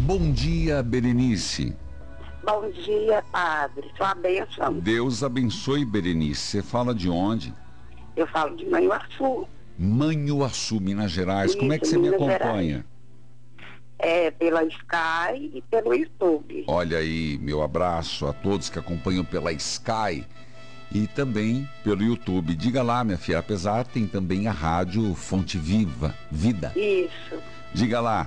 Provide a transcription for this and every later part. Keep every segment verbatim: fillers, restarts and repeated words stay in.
Bom dia, Berenice. Bom dia, padre. Sua bênção. Deus abençoe, Berenice. Você fala de onde? Eu falo de Manhuaçu. Manhuaçu, Minas Gerais. Isso, Como é que você me Minas acompanha? É, pela Sky e pelo YouTube. Olha aí, meu abraço a todos que acompanham pela Sky e também pelo YouTube. Diga lá, minha filha, apesar tem também a rádio Fonte Viva, Vida. Isso. Diga lá.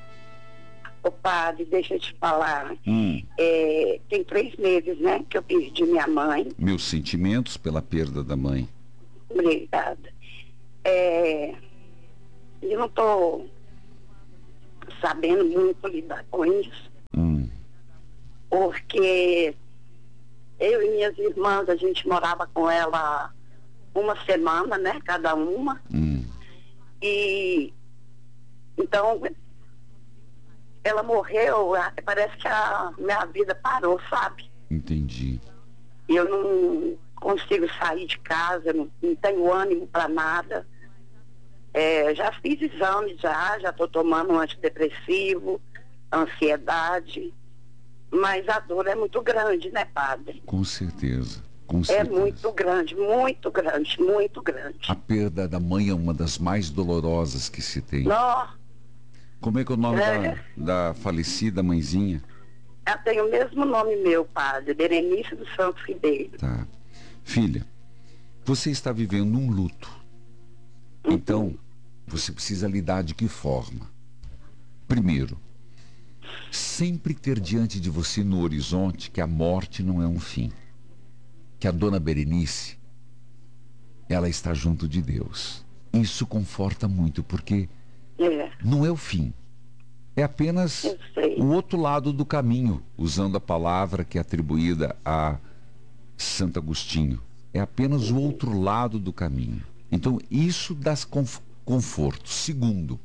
Ô padre, deixa eu te falar. Hum. É, tem três meses, né, que eu perdi minha mãe. Meus sentimentos pela perda da mãe. Obrigada. É, eu não tô sabendo muito lidar com isso. Hum. Porque eu e minhas irmãs, a gente morava com ela uma semana, né, cada uma. Hum. E então ela morreu, parece que a minha vida parou, sabe? Entendi. Eu não consigo sair de casa, não, não tenho ânimo para nada. É, já fiz exames, já, já estou tomando um antidepressivo, ansiedade, mas a dor é muito grande, né, padre? Com certeza. Com É certeza. muito grande, muito grande, muito grande. A perda da mãe é uma das mais dolorosas que se tem. Nó, Como é que é o nome É. da, da falecida mãezinha? ela tem o mesmo nome meu, padre, Berenice dos Santos Ribeiro. Tá. Filha, você está vivendo um luto. Então, você precisa lidar de que forma? Primeiro, sempre ter diante de você no horizonte que a morte não é um fim. Que a dona Berenice, ela está junto de Deus. Isso conforta muito, porque É, não é o fim. É apenas eu sei. o outro lado do caminho, usando a palavra que é atribuída a Santo Agostinho. É apenas o outro lado do caminho. Então, isso dá conf- conforto. Segundo,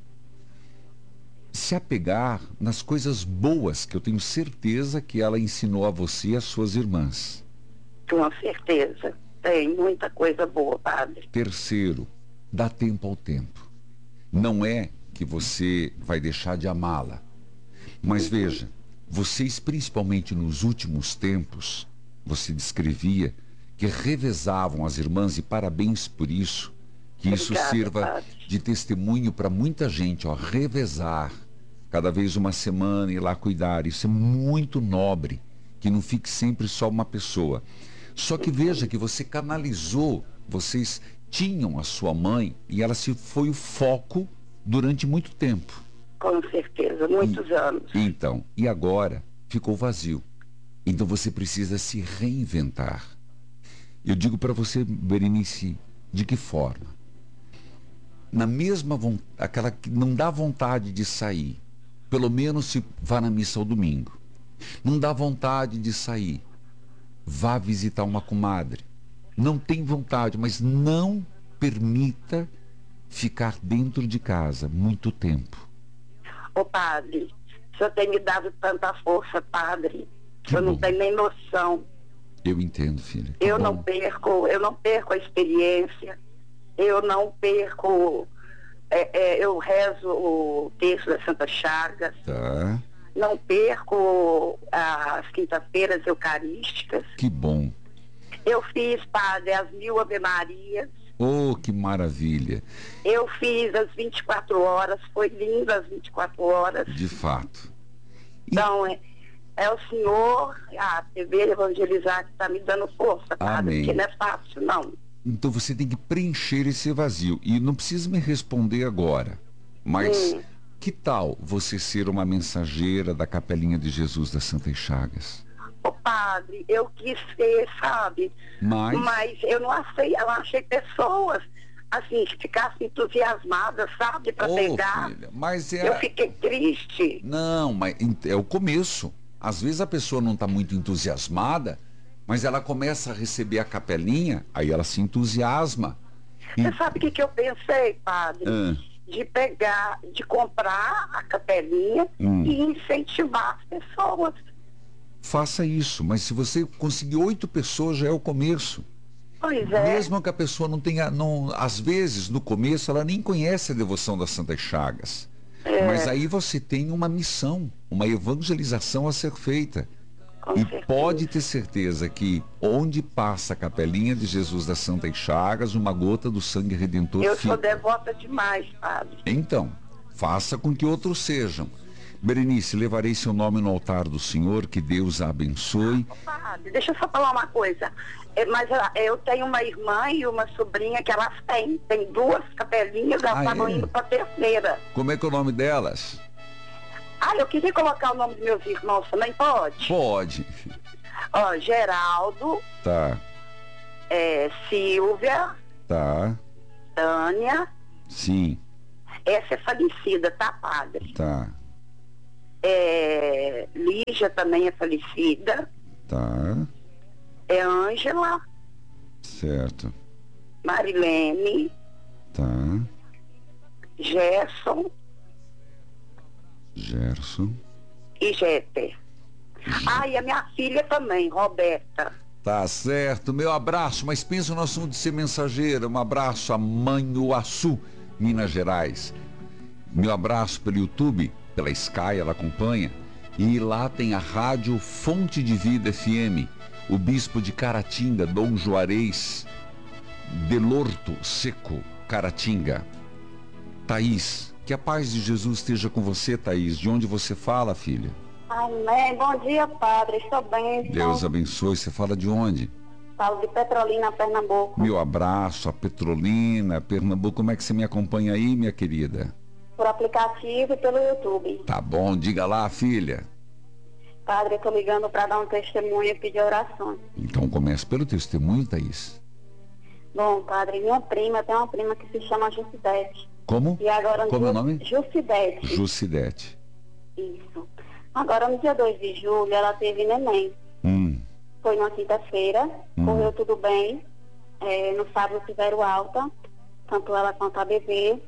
se apegar nas coisas boas que eu tenho certeza que ela ensinou a você e às suas irmãs. Com certeza. Tem muita coisa boa, padre. Terceiro, dá tempo ao tempo. Não é que você vai deixar de amá-la. Mas veja, vocês, principalmente nos últimos tempos, você descrevia que revezavam as irmãs, e parabéns por isso, que isso Obrigada, sirva padre. de testemunho para muita gente, ó, revezar, cada vez uma semana, ir lá cuidar. Isso é muito nobre, que não fique sempre só uma pessoa. Só que veja que você canalizou, vocês tinham a sua mãe e ela se foi o foco durante muito tempo. Com certeza, muitos anos. Então, e agora ficou vazio. Então você precisa se reinventar. Eu digo para você, Berenice, de que forma? Na mesma vontade, aquela que não dá vontade de sair, pelo menos se vá na missa ao domingo. Não dá vontade de sair, vá visitar uma comadre. Não tem vontade, mas não permita ficar dentro de casa muito tempo. Ô padre, o senhor tem me dado tanta força, padre. O Que senhor não bom. tem nem noção. Eu entendo, filha. Que Eu bom. não perco, eu não perco a experiência. Eu não perco. é, é, eu rezo o texto das Santas Chagas. Tá. Não perco as quintas-feiras eucarísticas. Que bom. Eu fiz, padre, as mil Ave-Marias. Oh, que maravilha. Eu fiz as vinte e quatro horas. Foi lindo as vinte e quatro horas. De fato. Então, é, é o senhor, a T V Evangelizar, que está me dando força, padre, Amém. porque não é fácil, não. Então você tem que preencher esse vazio. E não precisa me responder agora. Mas Hum. que tal você ser uma mensageira da Capelinha de Jesus das Santas Chagas? Ô padre, eu quis ser, sabe? Mas, Mas eu não achei, eu não achei pessoas, assim, que ficassem entusiasmadas, sabe? Para Ô, pegar. filha, mas é... Eu fiquei triste. Não, mas é o começo. Às vezes a pessoa não está muito entusiasmada, mas ela começa a receber a capelinha, aí ela se entusiasma. E- Você sabe o que, que eu pensei, padre? Ah. De pegar, de comprar a capelinha Hum. e incentivar as pessoas. Faça isso, mas se você conseguir oito pessoas já é o começo. Pois é. Mesmo que a pessoa não tenha, não, às vezes no começo ela nem conhece a devoção das Santas Chagas. É, Mas aí você tem uma missão, uma evangelização a ser feita. com E certeza. pode ter certeza que onde passa a capelinha de Jesus das Santas Chagas, uma gota do sangue redentor Eu fica. sou devota demais, padre. Então, faça com que outros sejam. Berenice, levarei seu nome no altar do Senhor, que Deus a abençoe. Padre, deixa eu só falar uma coisa. É, mas ah, eu tenho uma irmã e uma sobrinha que elas têm. Tem duas capelinhas, elas Ah, estavam é? indo para a terceira. Como é que é o nome delas? Ah, eu queria colocar o nome dos meus irmãos também, pode? Pode. Ó, Geraldo, Tá, é, Silvia, tá, Tânia, sim, essa é falecida, tá, padre? tá, É, Lígia também é falecida, tá, é Ângela, certo, Marilene, tá, Gerson Gerson. e Jéter. Ah, e a minha filha também, Roberta. Tá certo, meu abraço, mas pensa no assunto de ser mensageira. Um abraço a Manhuaçu, Minas Gerais. Meu abraço pelo YouTube, pela Sky, ela acompanha. E lá tem a rádio Fonte de Vida F M. O bispo de Caratinga, Dom Juarez Delorto Seco, Caratinga. Thaís, que a paz de Jesus esteja com você, Thaís. De onde você fala, filha? Amém. Bom dia, padre. Estou bem. Deus abençoe. Você fala de onde? Falo de Petrolina, Pernambuco. Meu abraço a Petrolina, Pernambuco. Como é que você me acompanha aí, minha querida? Por aplicativo e pelo YouTube. Tá bom, diga lá, filha. Padre, eu estou ligando para dar um testemunho e pedir orações. Então comece pelo testemunho, Thaís. Bom, padre, minha prima, tem uma prima que se chama Jucidete. Como? E agora no Como é o dia... nome? Jucidete. Jucidete. Isso. Agora no dia dois de julho ela teve neném. Hum, Foi numa quinta-feira, Hum. correu tudo bem. É, no sábado tiveram alta, tanto ela quanto a bebê.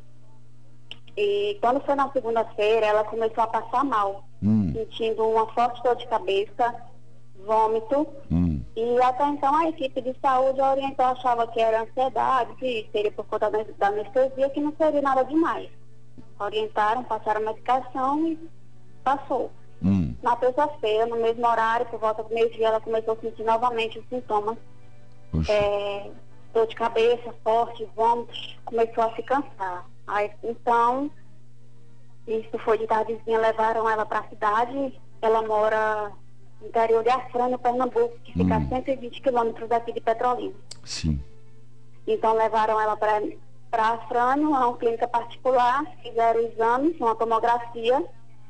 E quando foi na segunda-feira, ela começou a passar mal, hum, sentindo uma forte dor de cabeça, vômito. hum. E até então a equipe de saúde orientou, achava que era ansiedade, que seria por conta da da anestesia, que não seria nada demais. Orientaram, passaram a medicação e passou. Hum. Na terça-feira, no mesmo horário, por volta do meio-dia, ela começou a sentir novamente os sintomas. Oxe. É, dor de cabeça, forte, vômitos, começou a se cansar. Aí, então, isso foi de tardezinha, levaram ela para a cidade. Ela mora no interior de Afrânio, Pernambuco, que fica Hum. a cento e vinte quilômetros daqui de Petrolina. Sim. Então, levaram ela para Afrânio, a uma clínica particular, fizeram exames, uma tomografia.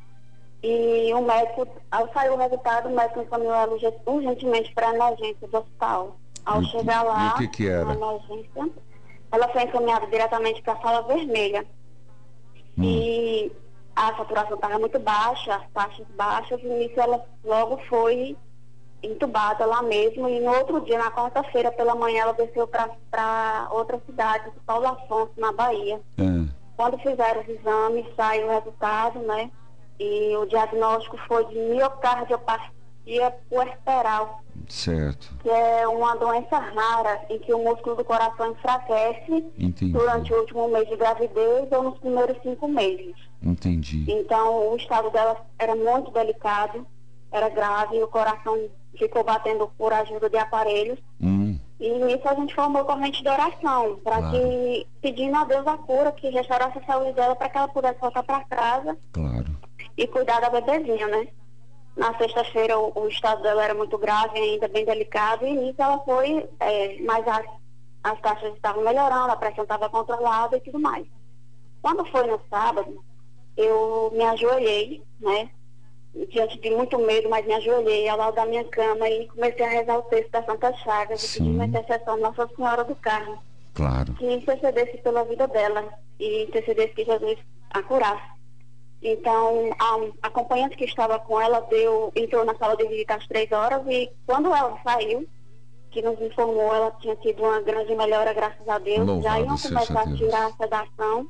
E o médico, ao sair o resultado, o médico encaminhou ela urgen- urgentemente para a emergência do hospital. Ao E o que- chegar lá, e o que que era? na emergência, ela foi encaminhada diretamente para a sala vermelha. Hum. E a saturação estava muito baixa, as taxas baixas, e nisso ela logo foi entubada lá mesmo. E no outro dia, na quarta-feira, pela manhã, ela desceu para outra cidade, de Paulo Afonso, na Bahia. Ah, Quando fizeram os exames, saiu o resultado, né? E o diagnóstico foi de miocardiopatia puerperal, certo. que é uma doença rara em que o músculo do coração enfraquece Entendi. durante o último mês de gravidez ou nos primeiros cinco meses. Entendi. Então, o estado dela era muito delicado, era grave, e o coração ficou batendo por ajuda de aparelhos. Hum, E nisso a gente formou corrente de oração, para Claro. que, pedindo a Deus a cura, que restaurasse a saúde dela, para que ela pudesse voltar para casa claro. e cuidar da bebezinha, né? Na sexta-feira o, o estado dela era muito grave, ainda bem delicado, e nisso ela foi, é, mas as, as taxas estavam melhorando, a pressão estava controlada e tudo mais. Quando foi no sábado, eu me ajoelhei, né? Diante de muito medo, mas me ajoelhei ao lado da minha cama e comecei a rezar o texto da Santa Chagas e Sim. pedir uma intercessão de Nossa Senhora do Carmo, Claro. que intercedesse pela vida dela e intercedesse que Jesus a curasse. Então, a acompanhante que estava com ela deu, entrou na sala de visita às três horas e quando ela saiu, que nos informou, ela tinha tido uma grande melhora, graças a Deus. Louvado Já iam seja começar a Deus. tirar a sedação.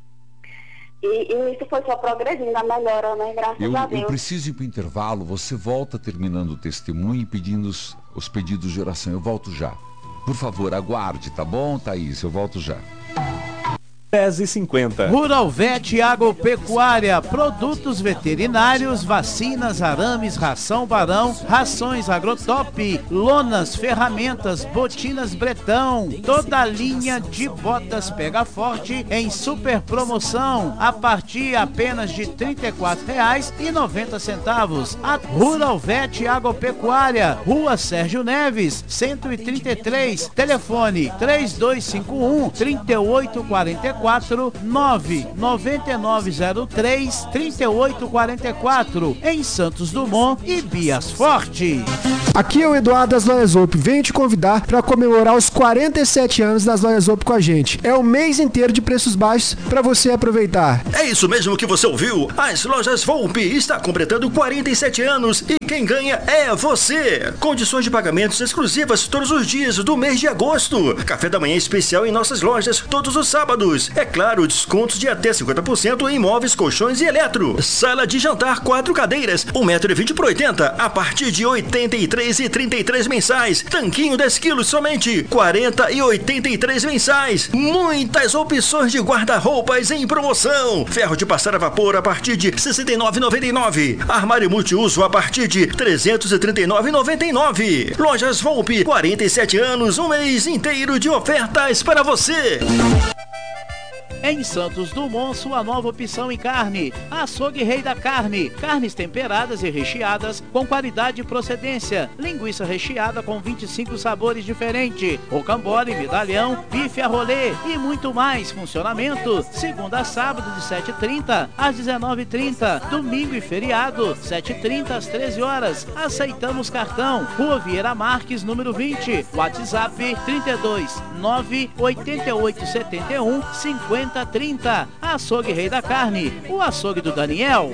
E, e isso foi só progredindo a melhora, né? Graças Eu, a Deus. eu preciso ir para o intervalo. Você volta terminando o testemunho e pedindo os, os pedidos de oração. Eu volto já. Por favor, aguarde, tá bom, Thaís? Eu volto já. dez e cinquenta. Rural Vet Agropecuária, produtos veterinários, vacinas, arames, ração Barão, rações Agrotop, lonas, ferramentas, botinas Bretão, toda a linha de botas Pega Forte em super promoção, a partir apenas de trinta e quatro reais e noventa centavos. A Rural Vet Agropecuária, Rua Sérgio Neves, cento e trinta e três, telefone três dois cinco um, três oito quatro quatro, nove nove nove zero três, três oito quatro quatro, em Santos Dumont e Bias Forte. Aqui é o Eduardo das Lojas Op. Venho te convidar para comemorar os quarenta e sete anos das Lojas Op com a gente. É o mês inteiro de preços baixos para você aproveitar. É isso mesmo que você ouviu. As Lojas Volpe está completando quarenta e sete anos e quem ganha é você. Condições de pagamentos exclusivas todos os dias do mês de agosto. Café da manhã especial em nossas lojas todos os sábados. É claro, descontos de até cinquenta por cento em móveis, colchões e eletro. Sala de jantar, quatro cadeiras, um metro e vinte por oitenta, a partir de oitenta e três e trinta e três mensais. Tanquinho dez quilos somente quarenta e oitenta e três mensais. Muitas opções de guarda-roupas em promoção. Ferro de passar a vapor a partir de sessenta e nove reais e noventa e nove centavos. Armário multiuso a partir de trezentos e trinta e nove reais e noventa e nove centavos. Lojas Volpe, quarenta e sete anos, um mês inteiro de ofertas para você. Em Santos Dumont, sua nova opção em carne. Açougue Rei da Carne. Carnes temperadas e recheadas com qualidade e procedência. Linguiça recheada com vinte e cinco sabores diferentes. Rocambole, medalhão, bife a rolê e muito mais. Funcionamento segunda a sábado de sete e trinta às dezenove e trinta. Domingo e feriado, sete e trinta às treze horas. Aceitamos cartão. Rua Vieira Marques, número vinte. WhatsApp trinta e dois, nove oito oito sete um, cinquenta trinta. Açougue Rei da Carne, o açougue do Daniel.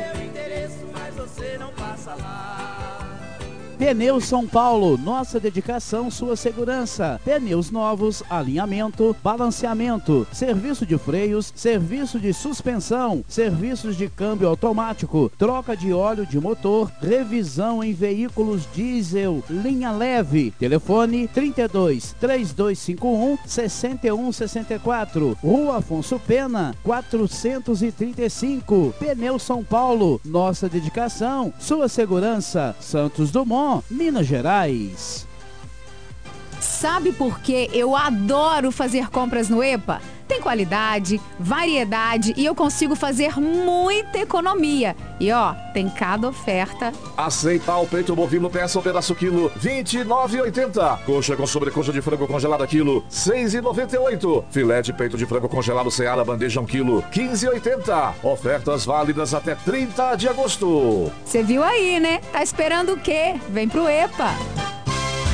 Pneus São Paulo, nossa dedicação, sua segurança. Pneus novos, alinhamento, balanceamento, serviço de freios, serviço de suspensão, serviços de câmbio automático, troca de óleo de motor, revisão em veículos diesel, linha leve. Telefone trinta e dois, três dois cinco um, seis um seis quatro. Rua Afonso Pena, quatrocentos e trinta e cinco. Pneus São Paulo, nossa dedicação, sua segurança. Santos Dumont, Minas Gerais. Sabe por que eu adoro fazer compras no EPA? Tem qualidade, variedade e eu consigo fazer muita economia. E ó, tem cada oferta. Aceitar o peito bovino peça um pedaço quilo, vinte e nove reais e oitenta centavos. Coxa com sobrecoxa de frango congelada quilo, seis reais e noventa e oito centavos. Filé de peito de frango congelado Seara bandeja um quilo, quinze reais e oitenta centavos. Ofertas válidas até trinta de agosto. Você viu aí, né? Tá esperando o quê? Vem pro EPA.